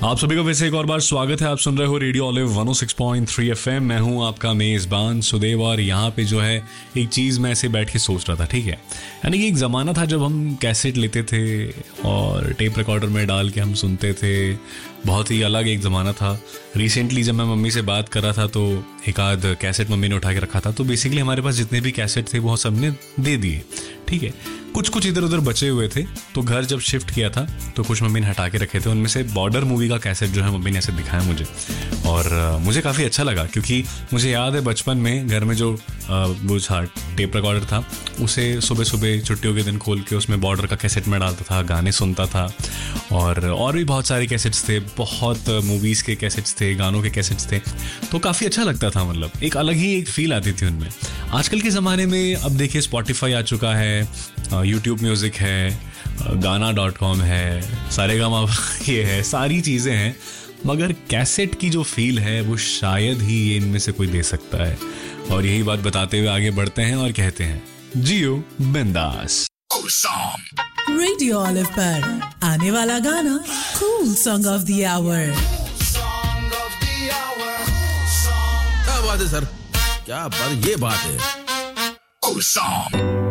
आप सभी का फिर से एक और बार स्वागत है। आप सुन रहे हो रेडियो ऑलिव 106.3 FM। मैं हूं आपका मेज़बान सुदेव और यहाँ पे जो है एक चीज़ मैं ऐसे बैठ के सोच रहा था, ठीक है। यानी कि एक ज़माना था जब हम कैसेट लेते थे और टेप रिकॉर्डर में डाल के हम सुनते थे। बहुत ही अलग एक ज़माना था। रिसेंटली जब मैं मम्मी से बात कर रहा था तो एक आध कैसेट मम्मी ने उठा के रखा था, तो बेसिकली हमारे पास जितने भी कैसेट थे वो सबने दे दिए, ठीक है। कुछ इधर उधर बचे हुए थे, तो घर जब शिफ्ट किया था तो कुछ मम्मी ने हटा के रखे थे। उनमें से बॉर्डर मूवी का कैसेट जो है मम्मी ने ऐसे दिखाया मुझे, और मुझे काफ़ी अच्छा लगा क्योंकि मुझे याद है बचपन में घर में जो वो था टेप रिकॉर्डर था, उसे सुबह सुबह छुट्टियों के दिन खोल के उसमें बॉर्डर का कैसेट में डालता था, गाने सुनता था। और भी बहुत सारे कैसेट्स थे, बहुत मूवीज़ के कैसेट्स थे, गानों के कैसेट्स थे, तो काफ़ी अच्छा लगता था। मतलब एक अलग ही एक फील आती थी उनमें। आजकल के ज़माने में अब देखिए स्पॉटिफाई आ चुका है, यूट्यूब म्यूज़िक है, गाना.com है, सारेगामा ये है, सारी चीज़ें हैं, मगर कैसेट की जो फील है वो शायद ही ये इनमें से कोई दे सकता है। और यही बात बताते हुए आगे बढ़ते हैं और कहते हैं जियो बिंदास। रेडियो ऑलिव पर आने वाला गाना cool song of the our. क्या बात है सर, क्या बात, ये बात है।